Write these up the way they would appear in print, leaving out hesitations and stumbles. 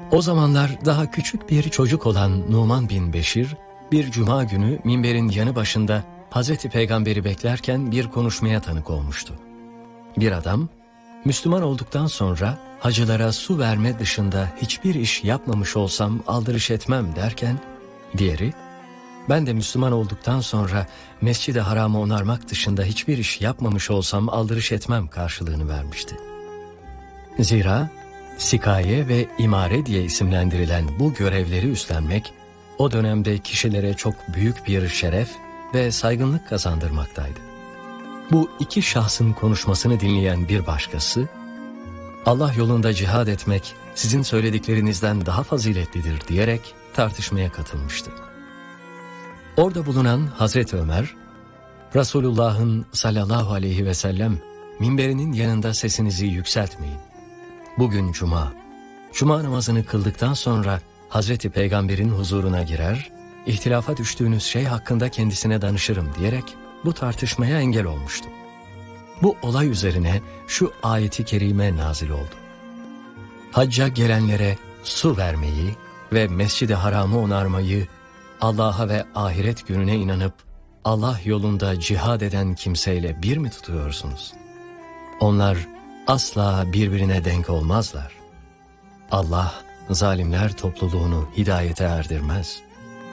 O zamanlar daha küçük bir çocuk olan Numan bin Beşir, bir cuma günü minberin yanı başında Hazreti Peygamber'i beklerken bir konuşmaya tanık olmuştu. Bir adam, Müslüman olduktan sonra hacılara su verme dışında hiçbir iş yapmamış olsam aldırış etmem derken, diğeri, ben de Müslüman olduktan sonra Mescid-i Haram'ı onarmak dışında hiçbir iş yapmamış olsam aldırış etmem karşılığını vermişti. Zira sikaye ve imare diye isimlendirilen bu görevleri üstlenmek, o dönemde kişilere çok büyük bir şeref ve saygınlık kazandırmaktaydı. Bu iki şahsın konuşmasını dinleyen bir başkası, Allah yolunda cihad etmek sizin söylediklerinizden daha faziletlidir diyerek tartışmaya katılmıştı. Orada bulunan Hazreti Ömer, Resulullah'ın sallallahu aleyhi ve sellem minberinin yanında sesinizi yükseltmeyin. Bugün Cuma namazını kıldıktan sonra Hazreti Peygamber'in huzuruna girer, ihtilafa düştüğünüz şey hakkında kendisine danışırım diyerek bu tartışmaya engel olmuştu. Bu olay üzerine şu ayeti kerime nazil oldu. Hacca gelenlere su vermeyi ve Mescid-i Haram'ı onarmayı, Allah'a ve ahiret gününe inanıp Allah yolunda cihad eden kimseyle bir mi tutuyorsunuz? Onlar asla birbirine denk olmazlar. Allah zalimler topluluğunu hidayete erdirmez.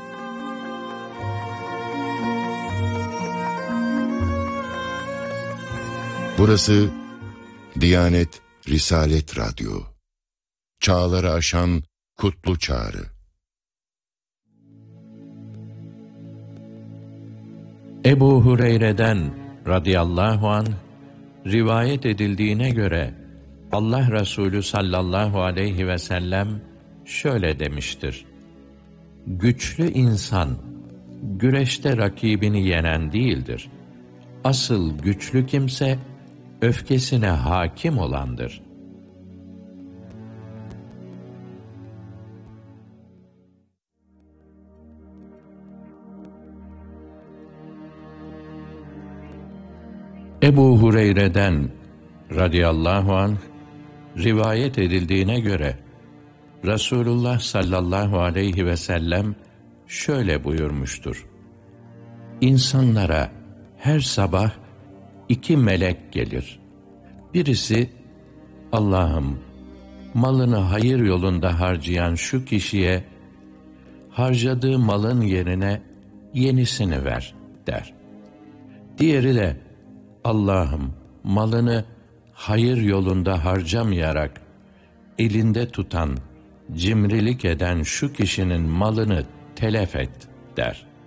Burası Diyanet Risalet Radyo. Çağları aşan kutlu çağrı. Ebu Hureyre'den radıyallahu anh rivayet edildiğine göre Allah Resulü sallallahu aleyhi ve sellem şöyle demiştir: güçlü insan güreşte rakibini yenen değildir. Asıl güçlü kimse öfkesine hakim olandır. Ebu Hureyre'den radıyallahu anh rivayet edildiğine göre Resulullah sallallahu aleyhi ve sellem şöyle buyurmuştur: İnsanlara her sabah 2 melek gelir. Birisi, Allah'ım malını hayır yolunda harcayan şu kişiye harcadığı malın yerine yenisini ver der. Diğeri de, Allah'ım malını hayır yolunda harcamayarak elinde tutan, cimrilik eden şu kişinin malını telef et der.